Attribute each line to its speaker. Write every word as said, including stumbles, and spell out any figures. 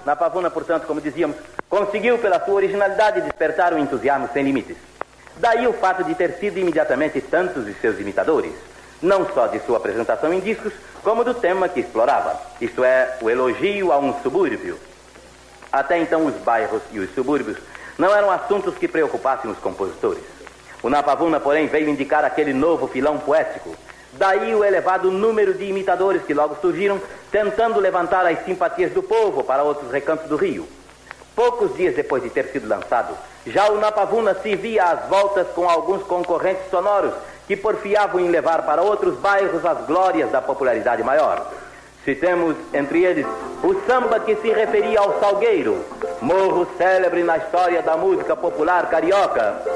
Speaker 1: Na Pavuna, portanto, como dizíamos, conseguiu pela sua originalidade despertar um entusiasmo sem limites. Daí o fato de ter sido imediatamente tantos de seus imitadores, não só de sua apresentação em discos, como do tema que explorava, isto é, o elogio a um subúrbio. Até então os bairros e os subúrbios não eram assuntos que preocupassem os compositores. O Na Pavuna, porém, veio indicar aquele novo filão poético. Daí o elevado número de imitadores que logo surgiram, tentando levantar as simpatias do povo para outros recantos do Rio. Poucos dias depois de ter sido lançado, já o Na Pavuna se via às voltas com alguns concorrentes sonoros que porfiavam em levar para outros bairros as glórias da popularidade maior. Citemos, entre eles, o samba que se referia ao Salgueiro, morro célebre na história da música popular carioca,